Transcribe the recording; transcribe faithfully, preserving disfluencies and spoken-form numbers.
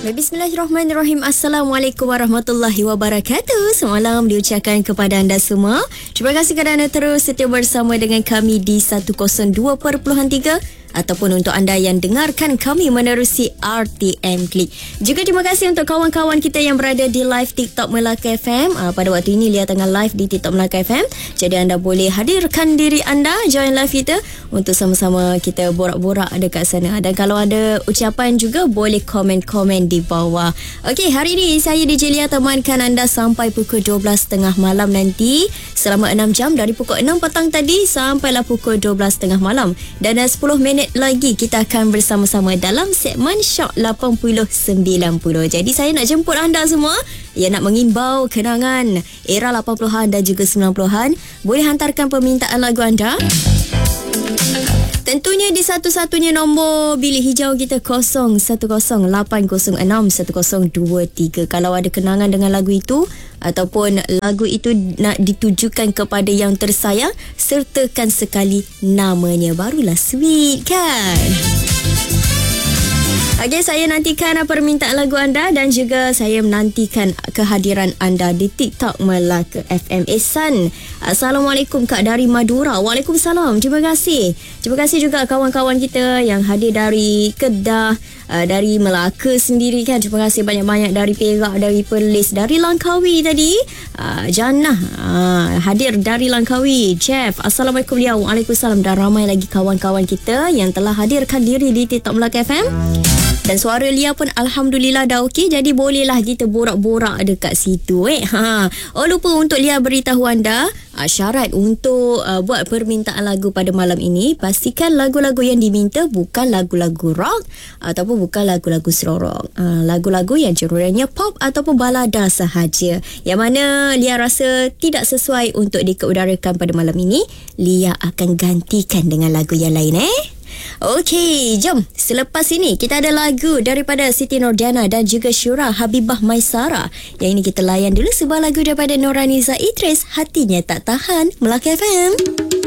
Bismillahirrahmanirrahim. Assalamualaikum warahmatullahi wabarakatuh. Semalam diucapkan kepada anda semua. Terima kasih kerana terus setia bersama dengan kami di seratus dua perpuluhan tiga ataupun untuk anda yang dengarkan kami menerusi R T M Klik. Juga terima kasih untuk kawan-kawan kita yang berada di live TikTok Melaka F M. Aa, pada waktu ini Lia tengah live di TikTok Melaka F M. Jadi anda boleh hadirkan diri anda, join live kita untuk sama-sama kita borak-borak dekat sana. Dan kalau ada ucapan juga boleh komen-komen di bawah. Okey, hari ini saya D J Lia temankan anda sampai pukul dua belas tiga puluh malam nanti. Selama enam jam dari pukul enam petang tadi sampailah pukul dua belas tiga puluh malam. Dan uh, sepuluh minit lagi kita akan bersama-sama dalam segmen Shock lapan puluh sembilan puluh. Jadi saya nak jemput anda semua yang nak mengimbau kenangan era lapan puluhan dan juga sembilan puluhan. Boleh hantarkan permintaan lagu anda. Tentunya di satu-satunya nombor bilik hijau kita kosong satu kosong lapan kosong enam satu kosong dua tiga. Kalau ada kenangan dengan lagu itu ataupun lagu itu nak ditujukan kepada yang tersayang, sertakan sekali namanya. Barulah sweet kan? Okey, saya nantikan permintaan lagu anda dan juga saya menantikan kehadiran anda di TikTok Melaka F M. Ehsan, Assalamualaikum Kak dari Madura. Waalaikumsalam. Terima kasih. Terima kasih juga kawan-kawan kita yang hadir dari Kedah, uh, dari Melaka sendiri kan. Terima kasih banyak-banyak dari Perak, dari Perlis, dari Langkawi tadi. Uh, Jannah uh, hadir dari Langkawi. Jeff, Assalamualaikum dia. Waalaikumsalam. Dan ramai lagi kawan-kawan kita yang telah hadirkan diri di TikTok Melaka F M. Dan suara Lia pun Alhamdulillah dah okey. Jadi bolehlah kita borak-borak dekat situ eh. Ha. Oh, lupa untuk Lia beritahu anda, uh, syarat untuk uh, buat permintaan lagu pada malam ini, pastikan lagu-lagu yang diminta bukan lagu-lagu rock ataupun bukan lagu-lagu slow rock. Uh, lagu-lagu yang cenderungnya pop ataupun balada sahaja. Yang mana Lia rasa tidak sesuai untuk dikeudarakan pada malam ini, Lia akan gantikan dengan lagu yang lain eh. Okey, jom. Selepas ini kita ada lagu daripada Siti Nurdiana dan juga Syura Habibah Maisara. Yang ini kita layan dulu sebuah lagu daripada Noraniza Idris, Hatinya Tak Tahan, Melaka F M.